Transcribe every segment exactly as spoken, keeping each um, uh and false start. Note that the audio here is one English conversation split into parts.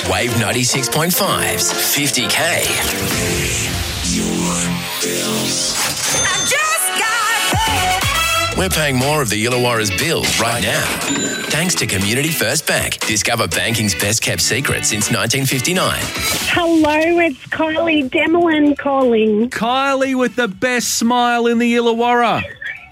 Wave ninety-six point five's fifty K. I just got paid. We're paying more of the Illawarra's bill right now. Thanks to Community First Bank. Discover banking's best kept secret since nineteen fifty-nine. Hello, it's Kylie Demelin calling. Kylie with the best smile in the Illawarra.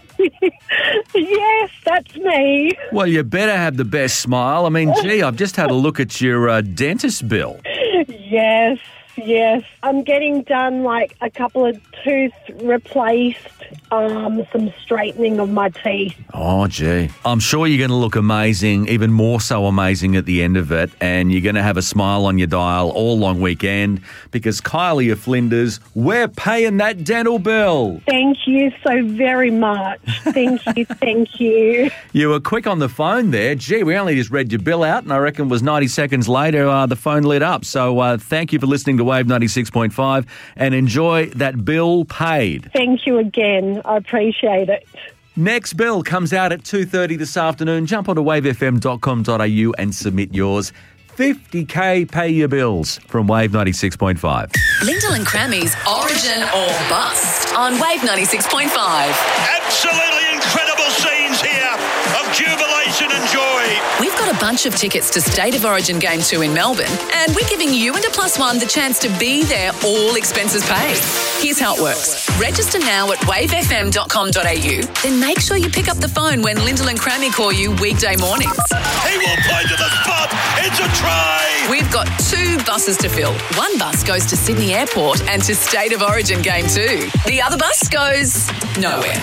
Yes, that's me. Well, you better have the best smile. I mean, gee, I've just had a look at your uh, dentist bill. Yes, yes. I'm getting done like a couple of tooth replaced, um, some straightening of my teeth. Oh, gee. I'm sure you're going to look amazing, even more so amazing at the end of it, and you're going to have a smile on your dial all long weekend because Kylie of Flinders, we're paying that dental bill. Thank you so very much. Thank you, thank you. You were quick on the phone there. Gee, we only just read your bill out, and I reckon it was ninety seconds later uh, the phone lit up. So uh, thank you for listening to Wave ninety-six point five and enjoy that bill paid. Thank you again. I appreciate it. Next bill comes out at two thirty this afternoon. Jump onto wave f m dot com dot a u and submit yours. fifty K pay your bills from Wave ninety-six point five. Lyndall and Crammy's Origin or Bust on Wave ninety-six point five. Absolutely incredible scenes here of jubilation and joy. We've got a bunch of tickets to State of Origin Game two in Melbourne, and we're giving you and a plus one the chance to be there, all expenses paid. Here's how it works. Register now at wave f m dot com dot a u, then make sure you pick up the phone when Lyndall and Crammy call you weekday mornings. He will play to the spot. It's a try. We've got two buses to fill. One bus goes to Sydney Airport and to State of Origin Game two. The other bus goes nowhere.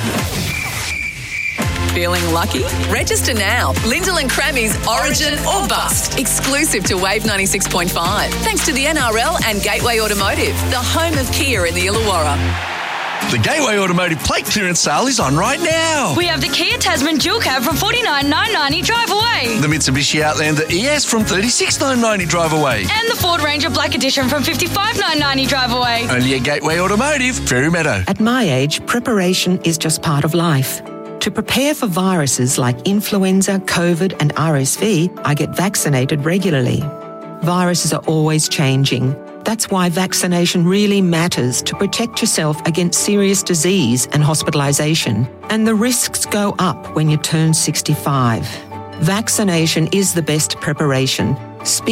Feeling lucky? Register now. Lyndall and Crammy's Origin or Bust, exclusive to Wave ninety-six point five. Thanks to the N R L and Gateway Automotive, the home of Kia in the Illawarra. The Gateway Automotive plate clearance sale is on right now. We have the Kia Tasman dual cab from forty-nine thousand nine hundred ninety drive away. The Mitsubishi Outlander E S from thirty-six thousand nine hundred ninety drive away. And the Ford Ranger Black Edition from fifty-five thousand nine hundred ninety drive away. Only at Gateway Automotive, Fairy Meadow. At my age, preparation is just part of life. To prepare for viruses like influenza, COVID and R S V, I get vaccinated regularly. Viruses are always changing. That's why vaccination really matters to protect yourself against serious disease and hospitalisation. And the risks go up when you turn sixty-five. Vaccination is the best preparation. Speak